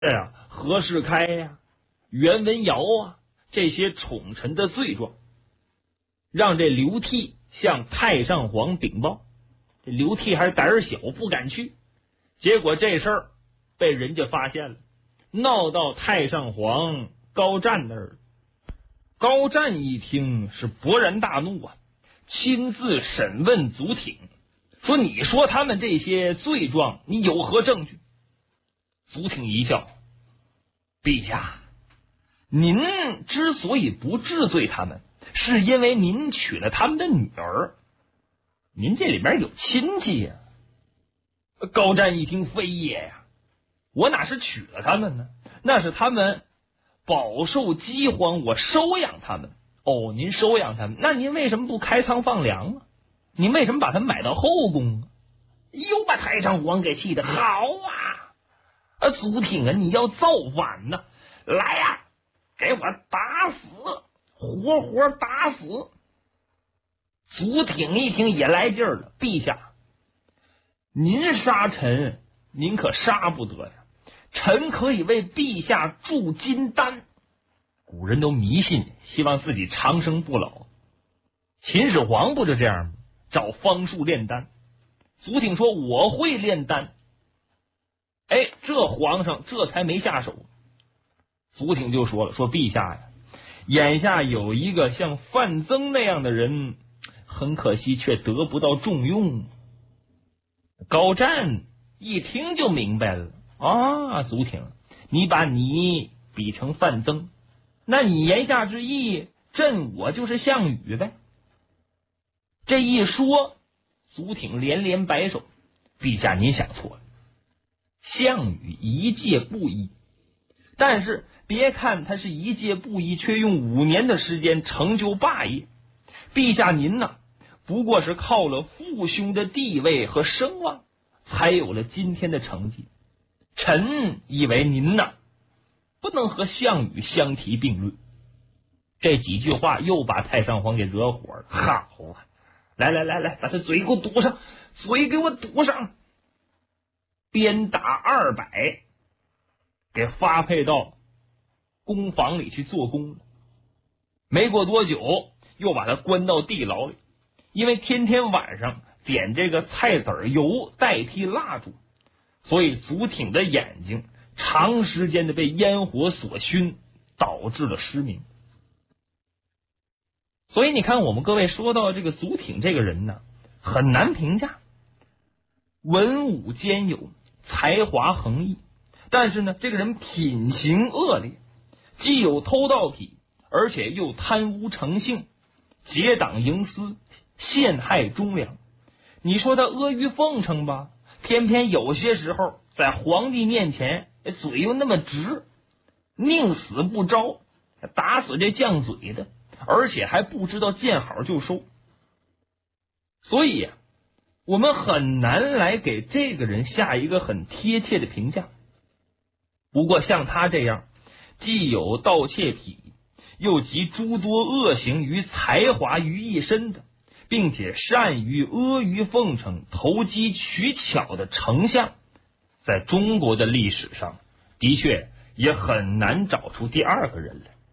何世开呀、袁文尧啊这些宠臣的罪状，让这刘悌向太上皇禀报。这刘悌还胆儿小，不敢去。结果这事儿被人家发现了，闹到太上皇高湛那儿了。高湛一听是勃然大怒啊，亲自审问祖挺，说你说他们这些罪状，你有何证据？祖挺一笑，陛下，您之所以不治罪他们，是因为您娶了他们的女儿，您这里边有亲戚呀。高湛一听，非也呀，我哪是娶了他们呢？那是他们饱受饥荒，我收养他们。哦，您收养他们，那您为什么不开仓放粮啊？您为什么把他们买到后宫啊？又把太上皇给气得好啊！祖挺啊，你要造反呢？来呀，给我打死，活活打死！祖挺一听也来劲儿了，陛下，您杀臣，您可杀不得呀！臣可以为陛下铸金丹。古人都迷信，希望自己长生不老。秦始皇不就这样吗？找方术炼丹。祖挺说我会炼丹。这皇上这才没下手。祖挺就说了，说陛下呀，眼下有一个像范增那样的人，很可惜却得不到重用。高湛一听就明白了啊，祖挺，你把你比成范增，那你言下之意，朕我就是项羽呗。这一说，祖挺连连摆手，陛下您想错了，项羽一介布衣，但是别看他是一介布衣，却用5年的时间成就霸业。陛下您呢，不过是靠了父兄的地位和声望，才有了今天的成绩。臣以为您呢，不能和项羽相提并论。这几句话又把太上皇给惹火了。好啊，来，把他嘴给我堵上，嘴给我堵上，鞭打200，给发配到宫房里去做工了。没过多久，又把他关到地牢里，因为天天晚上点这个菜籽油代替蜡烛，所以祖挺的眼睛长时间的被烟火所熏，导致了失明。所以你看，我们各位说到这个祖挺这个人呢，很难评价。文武兼有，才华横溢，但是呢，这个人品行恶劣，既有偷盗癖，而且又贪污成性，结党营私，陷害忠良。你说他阿谀奉承吧，偏偏有些时候在皇帝面前嘴又那么直，宁死不招，打死这犟嘴的，而且还不知道见好就收。所以我们很难来给这个人下一个很贴切的评价。不过像他这样既有盗窃癖，又集诸多恶行于才华于一身的，并且善于阿谀奉承、投机取巧的丞相，在中国的历史上的确也很难找出第二个人来。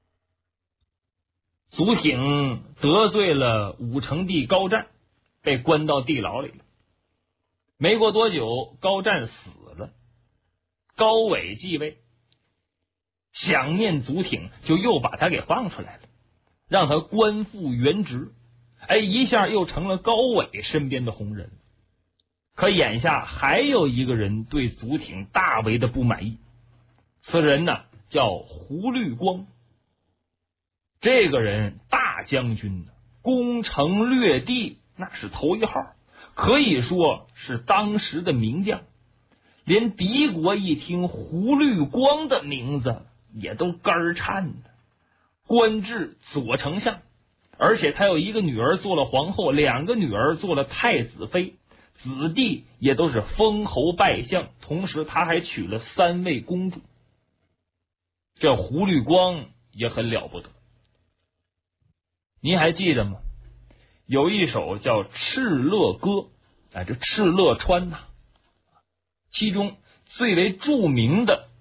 祖挺得罪了武成帝高湛，被关到地牢里了。没过多久，高湛死了，高纬继位，想念祖挺，就又把他给放出来了，让他官复原职。一下又成了高纬身边的红人。可眼下还有一个人对祖挺大为的不满意，此人呢叫胡律光。这个人大将军，攻城略地那是头一号，可以说是当时的名将，连敌国一听胡律光的名字也都肝儿颤的。官至左丞相，而且他有一个女儿做了皇后，2个女儿做了太子妃，子弟也都是封侯拜相，同时他还娶了3位公主。这胡律光也很了不得。您还记得吗？有一首叫《敕勒歌》，这敕勒川其中最为著名的